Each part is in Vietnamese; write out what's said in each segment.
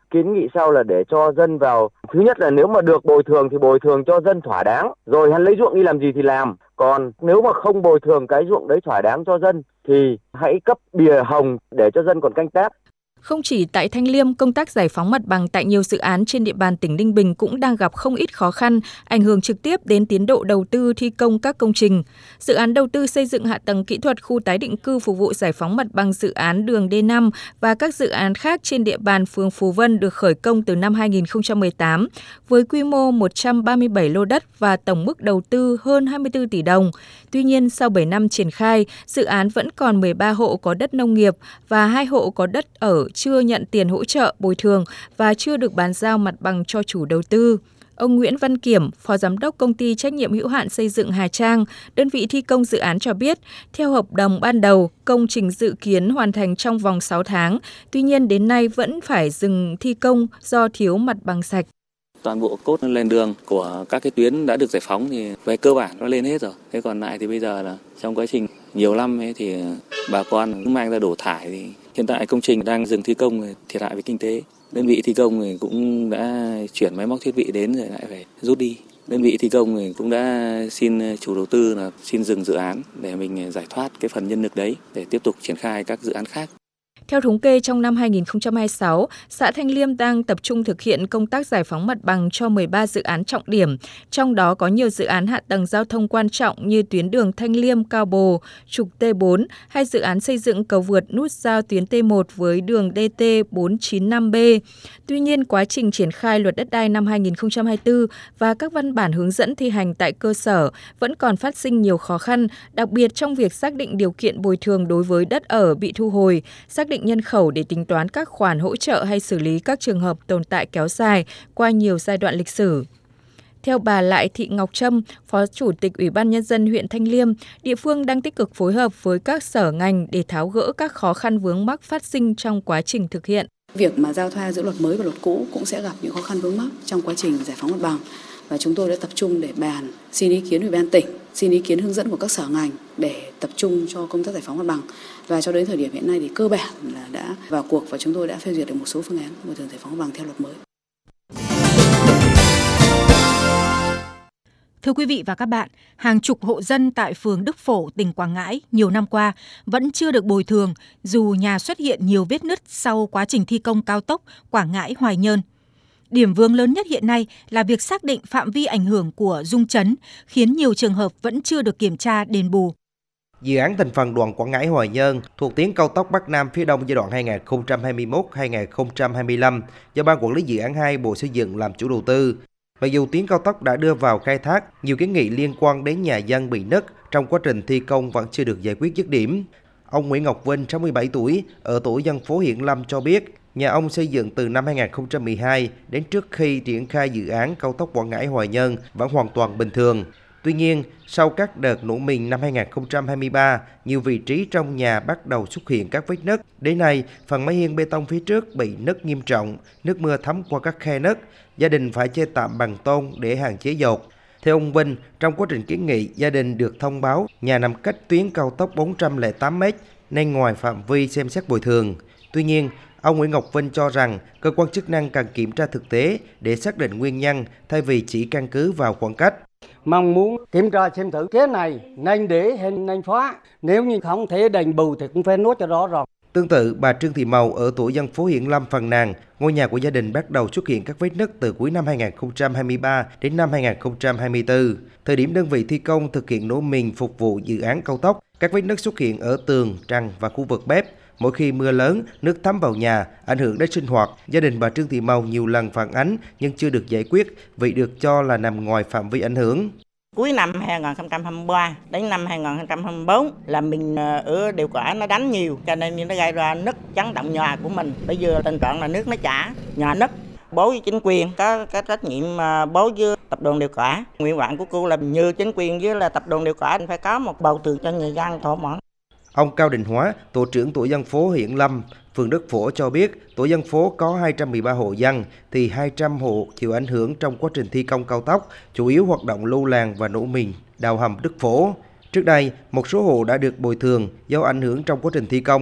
Kiến nghị sau là để cho dân vào, thứ nhất là nếu mà được bồi thường thì bồi thường cho dân thỏa đáng, rồi hắn lấy ruộng đi làm gì thì làm. Còn nếu mà không bồi thường cái ruộng đấy thỏa đáng cho dân thì hãy cấp bìa hồng để cho dân còn canh tác. Không chỉ tại Thanh Liêm, công tác giải phóng mặt bằng tại nhiều dự án trên địa bàn tỉnh Ninh Bình cũng đang gặp không ít khó khăn, ảnh hưởng trực tiếp đến tiến độ đầu tư thi công các công trình. Dự án đầu tư xây dựng hạ tầng kỹ thuật khu tái định cư phục vụ giải phóng mặt bằng dự án đường D5 và các dự án khác trên địa bàn phường Phú Vân được khởi công từ năm 2018 với quy mô 137 lô đất và tổng mức đầu tư hơn 24 tỷ đồng. Tuy nhiên, sau 7 năm triển khai, dự án vẫn còn 13 hộ có đất nông nghiệp và 2 hộ có đất ở chưa nhận tiền hỗ trợ bồi thường và chưa được bàn giao mặt bằng cho chủ đầu tư. Ông Nguyễn Văn Kiểm, Phó Giám đốc Công ty Trách nhiệm hữu hạn Xây dựng Hà Trang, đơn vị thi công dự án cho biết, theo hợp đồng ban đầu, công trình dự kiến hoàn thành trong vòng 6 tháng, tuy nhiên đến nay vẫn phải dừng thi công do thiếu mặt bằng sạch. Toàn bộ cốt lên đường của các cái tuyến đã được giải phóng thì về cơ bản nó lên hết rồi. Thế còn lại thì bây giờ là trong quá trình nhiều năm ấy thì bà con cũng mang ra đổ thải thì hiện tại công trình đang dừng thi công, thiệt hại về kinh tế. Đơn vị thi công thì cũng đã chuyển máy móc thiết bị đến rồi lại phải rút đi. Đơn vị thi công thì cũng đã xin chủ đầu tư là xin dừng dự án để mình giải thoát cái phần nhân lực đấy để tiếp tục triển khai các dự án khác. Theo thống kê, trong năm 2026, xã Thanh Liêm đang tập trung thực hiện công tác giải phóng mặt bằng cho 13 dự án trọng điểm, trong đó có nhiều dự án hạ tầng giao thông quan trọng như tuyến đường Thanh Liêm - Cao Bồ, trục T4, hay dự án xây dựng cầu vượt nút giao tuyến T1 với đường DT 495B. Tuy nhiên, quá trình triển khai luật đất đai năm 2024 và các văn bản hướng dẫn thi hành tại cơ sở vẫn còn phát sinh nhiều khó khăn, đặc biệt trong việc xác định điều kiện bồi thường đối với đất ở bị thu hồi, xác định nhân khẩu để tính toán các khoản hỗ trợ hay xử lý các trường hợp tồn tại kéo dài qua nhiều giai đoạn lịch sử. Theo bà Lại Thị Ngọc Trâm, Phó Chủ tịch Ủy ban Nhân dân huyện Thanh Liêm, địa phương đang tích cực phối hợp với các sở ngành để tháo gỡ các khó khăn vướng mắc phát sinh trong quá trình thực hiện. Việc mà giao thoa giữa luật mới và luật cũ cũng sẽ gặp những khó khăn vướng mắc trong quá trình giải phóng mặt bằng. Và chúng tôi đã tập trung để bàn, xin ý kiến Ủy ban tỉnh, xin ý kiến hướng dẫn của các sở ngành để tập trung cho công tác giải phóng mặt bằng. Và cho đến thời điểm hiện nay thì cơ bản là đã vào cuộc và chúng tôi đã phê duyệt được một số phương án bồi thường giải phóng mặt bằng theo luật mới. Thưa quý vị và các bạn, hàng chục hộ dân tại phường Đức Phổ, tỉnh Quảng Ngãi nhiều năm qua vẫn chưa được bồi thường dù nhà xuất hiện nhiều vết nứt sau quá trình thi công cao tốc Quảng Ngãi - Hoài Nhơn. Điểm vướng lớn nhất hiện nay là việc xác định phạm vi ảnh hưởng của rung chấn, khiến nhiều trường hợp vẫn chưa được kiểm tra đền bù. Dự án thành phần đoạn Quảng Ngãi - Hoài Nhơn thuộc tuyến cao tốc Bắc Nam phía Đông giai đoạn 2021-2025 do Ban Quản lý Dự án 2 Bộ Xây dựng làm chủ đầu tư. Mặc dù tuyến cao tốc đã đưa vào khai thác, nhiều kiến nghị liên quan đến nhà dân bị nứt trong quá trình thi công vẫn chưa được giải quyết dứt điểm. Ông Nguyễn Ngọc Vinh, 67 tuổi, ở tổ dân phố Hiển Lâm cho biết, nhà ông xây dựng từ năm 2012 đến trước khi triển khai dự án cao tốc Quảng Ngãi - Hoài Nhơn vẫn hoàn toàn bình thường. Tuy nhiên, sau các đợt nổ mìn năm 2023, nhiều vị trí trong nhà bắt đầu xuất hiện các vết nứt. Đến nay, phần mái hiên bê tông phía trước bị nứt nghiêm trọng, nước mưa thấm qua các khe nứt. Gia đình phải che tạm bằng tôn để hạn chế dột. Theo ông Vinh, trong quá trình kiến nghị, gia đình được thông báo nhà nằm cách tuyến cao tốc 408 m nên ngoài phạm vi xem xét bồi thường. Tuy nhiên, ông Nguyễn Ngọc Vinh cho rằng cơ quan chức năng cần kiểm tra thực tế để xác định nguyên nhân thay vì chỉ căn cứ vào khoảng cách. Mong muốn kiểm tra xem thử cái này nên để hay nên phá. Nếu như không thể đền bù thì cũng phải nói cho rõ ràng. Tương tự, bà Trương Thị Màu ở tổ dân phố Hiển Lâm phàn nàn, ngôi nhà của gia đình bắt đầu xuất hiện các vết nứt từ cuối năm 2023 đến năm 2024. Thời điểm đơn vị thi công thực hiện nổ mìn phục vụ dự án cao tốc, các vết nứt xuất hiện ở tường, trần và khu vực bếp. Mỗi khi mưa lớn, nước thấm vào nhà, ảnh hưởng đến sinh hoạt. Gia đình bà Trương Thị Màu nhiều lần phản ánh nhưng chưa được giải quyết vì được cho là nằm ngoài phạm vi ảnh hưởng. Cuối năm 2023 đến năm 2024 là mình ở Điều Quả nó đánh nhiều cho nên nó gây ra nứt chấn động nhà của mình. Bây giờ tình trạng là nước nó chảy, nhà nứt. Bố với chính quyền có cái trách nhiệm bố với tập đoàn Điều Quả. Nguyện vọng của cô là như chính quyền với là tập đoàn Điều Quả phải có một bồi thường cho người dân thỏa mãn. Ông Cao Đình Hóa, tổ trưởng tổ dân phố Hiển Lâm, phường Đức Phổ cho biết, tổ dân phố có 213 hộ dân thì 200 hộ chịu ảnh hưởng trong quá trình thi công cao tốc, chủ yếu hoạt động lưu làng và nổ mìn, đào hầm Đức Phổ. Trước đây, một số hộ đã được bồi thường do ảnh hưởng trong quá trình thi công.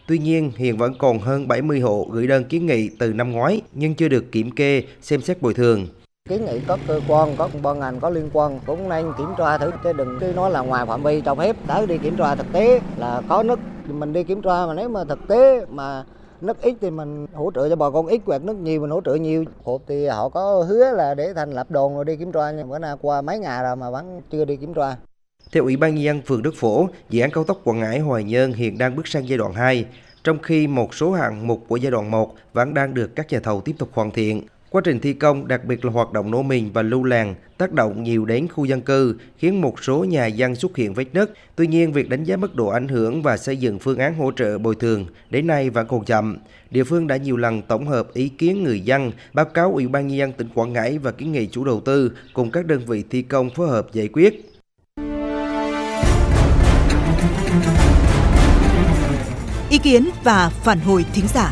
Tuy nhiên, hiện vẫn còn hơn 70 hộ gửi đơn kiến nghị từ năm ngoái nhưng chưa được kiểm kê, xem xét bồi thường. Kiến nghị các cơ quan, các ban ngành có liên quan cũng nên kiểm tra thử, chứ đừng cứ nói là ngoài phạm vi cho phép. Tới đi kiểm tra thực tế là có nứt thì mình đi kiểm tra, mà nếu mà thực tế mà nứt ít thì mình hỗ trợ cho bà con ít, hoặc nứt nhiều mình hỗ trợ nhiều. Hộp thì họ có hứa là để thành lập đồn rồi đi kiểm tra, nhưng bữa nay qua mấy ngày rồi mà vẫn chưa đi kiểm tra. Theo Ủy ban Nhân dân phường Đức Phổ, dự án cao tốc Quảng Ngãi - Hoài Nhơn hiện đang bước sang giai đoạn 2, trong khi một số hạng mục của giai đoạn 1 vẫn đang được các nhà thầu tiếp tục hoàn thiện. Quá trình thi công, đặc biệt là hoạt động nổ mìn và lưu làng, tác động nhiều đến khu dân cư, khiến một số nhà dân xuất hiện vết nứt. Tuy nhiên, việc đánh giá mức độ ảnh hưởng và xây dựng phương án hỗ trợ bồi thường đến nay vẫn còn chậm. Địa phương đã nhiều lần tổng hợp ý kiến người dân, báo cáo Ủy ban Nhân dân tỉnh Quảng Ngãi và kiến nghị chủ đầu tư cùng các đơn vị thi công phối hợp giải quyết. Ý kiến và phản hồi thính giả.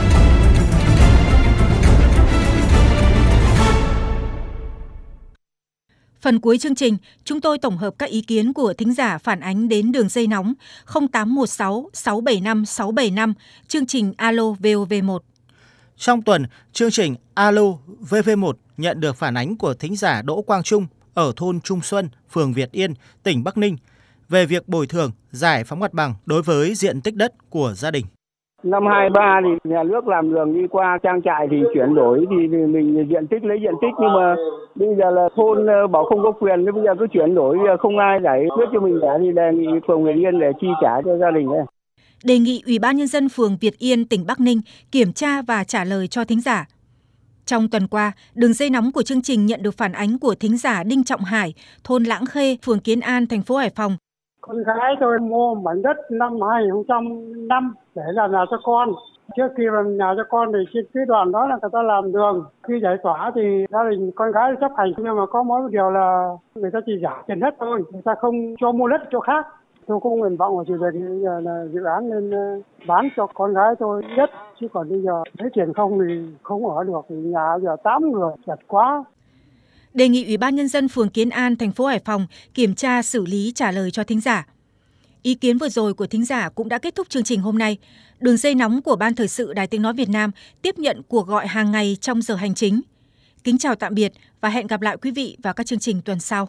Phần cuối chương trình, chúng tôi tổng hợp các ý kiến của thính giả phản ánh đến đường dây nóng 0816 675 675, chương trình Alo VOV1. Trong tuần, chương trình Alo VV1 nhận được phản ánh của thính giả Đỗ Quang Trung ở thôn Trung Xuân, phường Việt Yên, tỉnh Bắc Ninh về việc bồi thường, giải phóng mặt bằng đối với diện tích đất của gia đình. Năm 23 thì nhà nước làm đường đi qua trang trại thì chuyển đổi thì mình diện tích lấy diện tích, nhưng mà bây giờ là thôn bảo không có quyền, bây giờ cứ chuyển đổi, không ai giải quyết cho mình cả, thì đề nghị phường Việt Yên để chi trả cho gia đình ấy. Đề nghị Ủy ban Nhân dân phường Việt Yên, tỉnh Bắc Ninh kiểm tra và trả lời cho thính giả. Trong tuần qua, đường dây nóng của chương trình nhận được phản ánh của thính giả Đinh Trọng Hải, thôn Lãng Khê, phường Kiến An, thành phố Hải Phòng. Con gái tôi mua mảnh đất năm 2005 để làm nhà cho con. Trước khi làm nhà cho con thì trên cái đoạn đó là người ta làm đường. Khi giải tỏa thì gia đình con gái chấp hành, nhưng mà có mỗi một điều là người ta chỉ trả tiền đất thôi, người ta không cho mua đất chỗ khác. Tôi cũng nguyện vọng của chủ tịch là dự án nên bán cho con gái tôi nhất, chứ còn bây giờ lấy tiền không thì không ở được, thì nhà giờ 8 người chật quá. Đề nghị Ủy ban Nhân dân phường Kiến An, thành phố Hải Phòng kiểm tra, xử lý, trả lời cho thính giả. Ý kiến vừa rồi của thính giả cũng đã kết thúc chương trình hôm nay. Đường dây nóng của Ban Thời sự Đài Tiếng nói Việt Nam tiếp nhận cuộc gọi hàng ngày trong giờ hành chính. Kính chào tạm biệt và hẹn gặp lại quý vị vào các chương trình tuần sau.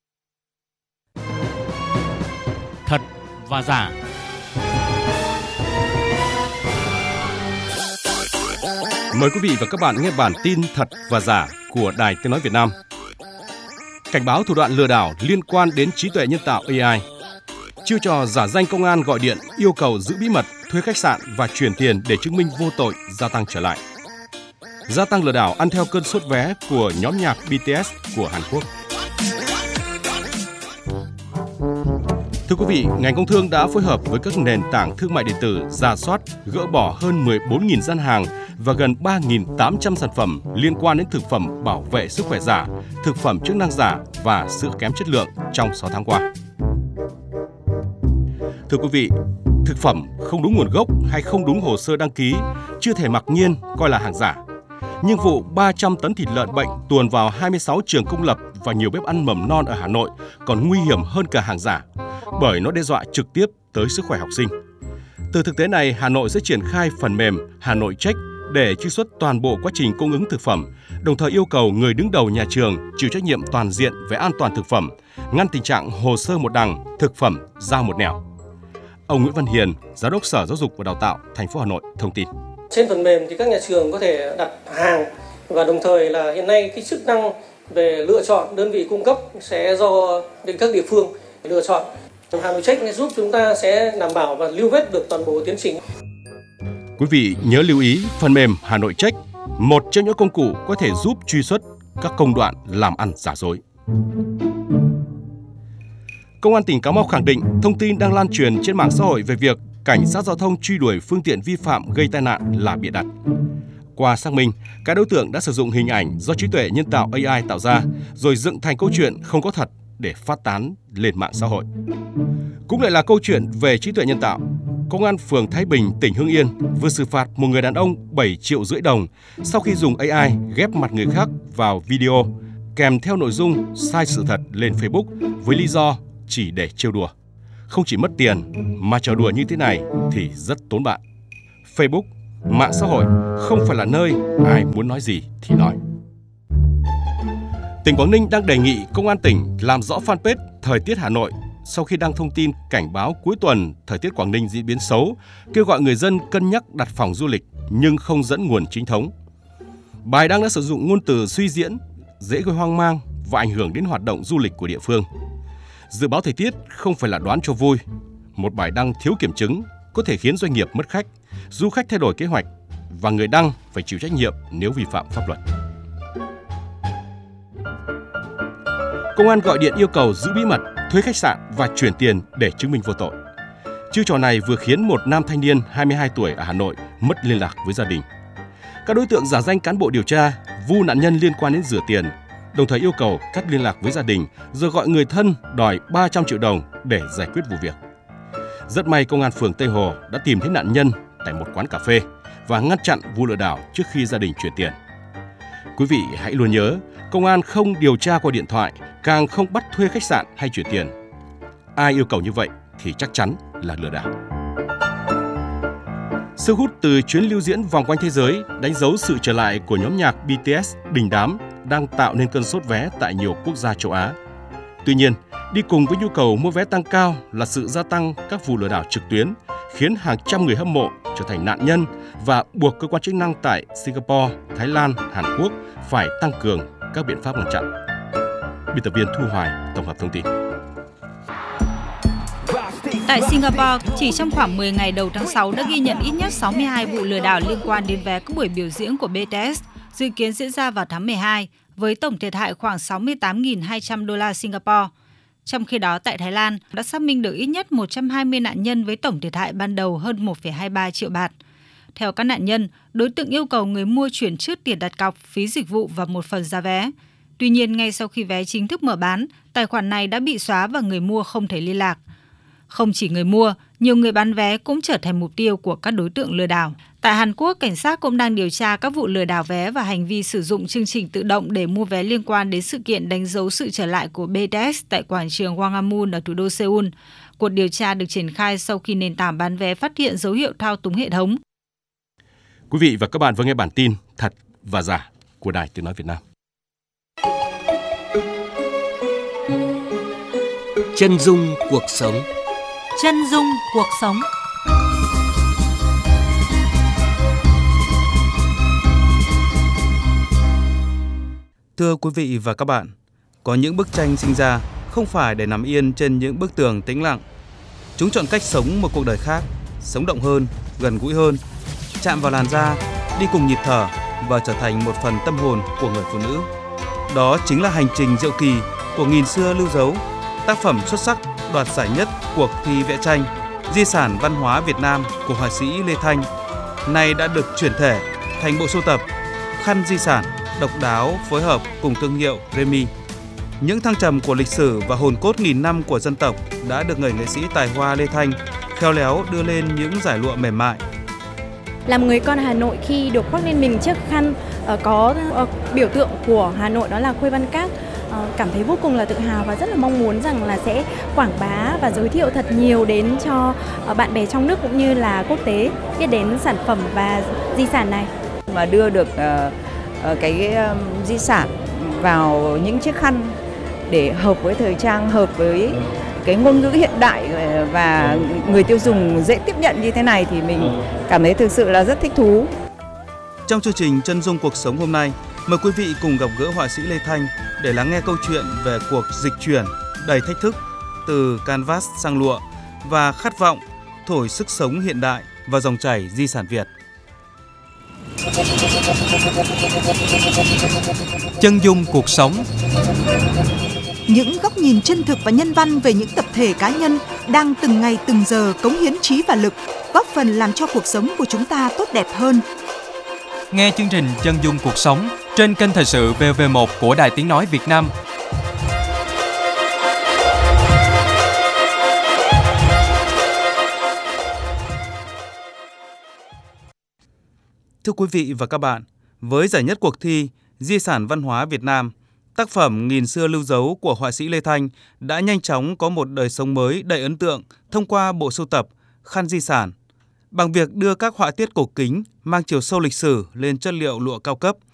Thật và giả. Mời quý vị và các bạn nghe bản tin Thật và Giả của Đài Tiếng nói Việt Nam. Cảnh báo thủ đoạn lừa đảo liên quan đến trí tuệ nhân tạo AI. Chiêu trò giả danh công an gọi điện yêu cầu giữ bí mật, thuê khách sạn và chuyển tiền để chứng minh vô tội gia tăng trở lại. Gia tăng lừa đảo ăn theo cơn sốt vé của nhóm nhạc BTS của Hàn Quốc. Thưa quý vị, ngành công thương đã phối hợp với các nền tảng thương mại điện tử rà soát, gỡ bỏ hơn 14.000 gian hàng và gần 3.800 sản phẩm liên quan đến thực phẩm bảo vệ sức khỏe giả, thực phẩm chức năng giả và sữa kém chất lượng trong 6 tháng qua. Thưa quý vị, thực phẩm không đúng nguồn gốc hay không đúng hồ sơ đăng ký chưa thể mặc nhiên coi là hàng giả. Nhưng vụ 300 tấn thịt lợn bệnh tuồn vào 26 trường công lập và nhiều bếp ăn mầm non ở Hà Nội còn nguy hiểm hơn cả hàng giả, bởi nó đe dọa trực tiếp tới sức khỏe học sinh. Từ thực tế này, Hà Nội sẽ triển khai phần mềm Hà Nội Check để truy xuất toàn bộ quá trình cung ứng thực phẩm, đồng thời yêu cầu người đứng đầu nhà trường chịu trách nhiệm toàn diện về an toàn thực phẩm, ngăn tình trạng hồ sơ một đằng, thực phẩm giao một nẻo. Ông Nguyễn Văn Hiền, Giám đốc Sở Giáo dục và Đào tạo thành phố Hà Nội thông tin. Trên phần mềm thì các nhà trường có thể đặt hàng và đồng thời là hiện nay cái chức năng về lựa chọn đơn vị cung cấp sẽ do các địa phương lựa chọn. Hà Nội Check giúp chúng ta sẽ đảm bảo và lưu vết được toàn bộ tiến trình. Quý vị nhớ lưu ý phần mềm Hà Nội Check, một trong những công cụ có thể giúp truy xuất các công đoạn làm ăn giả dối. Công an tỉnh Cà Mau khẳng định thông tin đang lan truyền trên mạng xã hội về việc cảnh sát giao thông truy đuổi phương tiện vi phạm gây tai nạn là bịa đặt. Qua xác minh, các đối tượng đã sử dụng hình ảnh do trí tuệ nhân tạo AI tạo ra rồi dựng thành câu chuyện không có thật để phát tán lên mạng xã hội. Cũng lại là câu chuyện về trí tuệ nhân tạo. Công an phường Thái Bình, tỉnh Hưng Yên vừa xử phạt một người đàn ông 7,5 triệu đồng sau khi dùng AI ghép mặt người khác vào video kèm theo nội dung sai sự thật lên Facebook với lý do chỉ để trêu đùa. Không chỉ mất tiền mà trò đùa như thế này thì rất tốn bạn. Facebook, mạng xã hội không phải là nơi ai muốn nói gì thì nói. Tỉnh Quảng Ninh đang đề nghị Công an tỉnh làm rõ fanpage Thời tiết Hà Nội sau khi đăng thông tin cảnh báo cuối tuần thời tiết Quảng Ninh diễn biến xấu, kêu gọi người dân cân nhắc đặt phòng du lịch nhưng không dẫn nguồn chính thống. Bài đăng đã sử dụng ngôn từ suy diễn, dễ gây hoang mang và ảnh hưởng đến hoạt động du lịch của địa phương. Dự báo thời tiết không phải là đoán cho vui. Một bài đăng thiếu kiểm chứng có thể khiến doanh nghiệp mất khách, du khách thay đổi kế hoạch và người đăng phải chịu trách nhiệm nếu vi phạm pháp luật. Công an gọi điện yêu cầu giữ bí mật, thuê khách sạn và chuyển tiền để chứng minh vô tội. Chiêu trò này vừa khiến một nam thanh niên 22 tuổi ở Hà Nội mất liên lạc với gia đình. Các đối tượng giả danh cán bộ điều tra, vu nạn nhân liên quan đến rửa tiền, đồng thời yêu cầu cắt liên lạc với gia đình rồi gọi người thân đòi 300 triệu đồng để giải quyết vụ việc. Rất may Công an phường Tây Hồ đã tìm thấy nạn nhân tại một quán cà phê và ngăn chặn vụ lừa đảo trước khi gia đình chuyển tiền. Quý vị hãy luôn nhớ, Công an không điều tra qua điện thoại, càng không bắt thuê khách sạn hay chuyển tiền. Ai yêu cầu như vậy thì chắc chắn là lừa đảo. Sức hút từ chuyến lưu diễn vòng quanh thế giới đánh dấu sự trở lại của nhóm nhạc BTS đình đám đang tạo nên cơn sốt vé tại nhiều quốc gia châu Á. Tuy nhiên, đi cùng với nhu cầu mua vé tăng cao là sự gia tăng các vụ lừa đảo trực tuyến, khiến hàng trăm người hâm mộ trở thành nạn nhân và buộc cơ quan chức năng tại Singapore, Thái Lan, Hàn Quốc phải tăng cường các biện pháp ngăn chặn. Biên tập viên Thu Hoài tổng hợp thông tin. Tại Singapore, chỉ trong khoảng 10 ngày đầu tháng 6 đã ghi nhận ít nhất 62 vụ lừa đảo liên quan đến vé các buổi biểu diễn của BTS, dự kiến diễn ra vào tháng 12, với tổng thiệt hại khoảng 68.200 đô la Singapore. Trong khi đó, tại Thái Lan, đã xác minh được ít nhất 120 nạn nhân với tổng thiệt hại ban đầu hơn 1,23 triệu baht. Theo các nạn nhân, đối tượng yêu cầu người mua chuyển trước tiền đặt cọc, phí dịch vụ và một phần giá vé. Tuy nhiên, ngay sau khi vé chính thức mở bán, tài khoản này đã bị xóa và người mua không thể liên lạc. Không chỉ người mua, nhiều người bán vé cũng trở thành mục tiêu của các đối tượng lừa đảo. Tại Hàn Quốc, cảnh sát cũng đang điều tra các vụ lừa đảo vé và hành vi sử dụng chương trình tự động để mua vé liên quan đến sự kiện đánh dấu sự trở lại của BTS tại quảng trường Gwanghwamun ở thủ đô Seoul. Cuộc điều tra được triển khai sau khi nền tảng bán vé phát hiện dấu hiệu thao túng hệ thống. Quý vị và các bạn vừa nghe bản tin Thật và Giả của Đài Tiếng nói Việt Nam. Chân dung cuộc sống. Chân dung cuộc sống. Thưa quý vị và các bạn, có những bức tranh sinh ra không phải để nằm yên trên những bức tường tĩnh lặng. Chúng chọn cách sống một cuộc đời khác, sống động hơn, gần gũi hơn, chạm vào làn da, đi cùng nhịp thở và trở thành một phần tâm hồn của người phụ nữ. Đó chính là hành trình diệu kỳ của Nghìn xưa lưu dấu, tác phẩm xuất sắc đoạt giải nhất cuộc thi vẽ tranh Di sản văn hóa Việt Nam của họa sĩ Lê Thanh, nay đã được chuyển thể thành bộ sưu tập Khăn di sản, độc đáo phối hợp cùng thương hiệu Remy. Những thăng trầm của lịch sử và hồn cốt nghìn năm của dân tộc đã được người nghệ sĩ tài hoa Lê Thanh khéo léo đưa lên những dải lụa mềm mại. Làm người con Hà Nội khi được khoác lên mình chiếc khăn có biểu tượng của Hà Nội, đó là Khuê Văn Các, cảm thấy vô cùng là tự hào và rất là mong muốn rằng là sẽ quảng bá và giới thiệu thật nhiều đến cho bạn bè trong nước cũng như là quốc tế biết đến sản phẩm và di sản này. Mà đưa được cái di sản vào những chiếc khăn để hợp với thời trang, hợp với cái ngôn ngữ hiện đại và người tiêu dùng dễ tiếp nhận như thế này thì mình cảm thấy thực sự là rất thích thú. Trong chương trình Chân dung cuộc sống hôm nay, mời quý vị cùng gặp gỡ họa sĩ Lê Thanh để lắng nghe câu chuyện về cuộc dịch chuyển đầy thách thức từ canvas sang lụa và khát vọng thổi sức sống hiện đại vào dòng chảy di sản Việt. Chân dung cuộc sống. Những góc nhìn chân thực và nhân văn về những tập thể cá nhân đang từng ngày từng giờ cống hiến trí và lực, góp phần làm cho cuộc sống của chúng ta tốt đẹp hơn. Nghe chương trình Chân dung cuộc sống trên kênh Thời sự VV1 của Đài Tiếng nói Việt Nam. Thưa quý vị và các bạn, với giải nhất cuộc thi Di sản văn hóa Việt Nam, tác phẩm Nghìn xưa lưu dấu của họa sĩ Lê Thanh đã nhanh chóng có một đời sống mới đầy ấn tượng thông qua bộ sưu tập Khăn di sản. Bằng việc đưa các họa tiết cổ kính mang chiều sâu lịch sử lên chất liệu lụa cao cấp,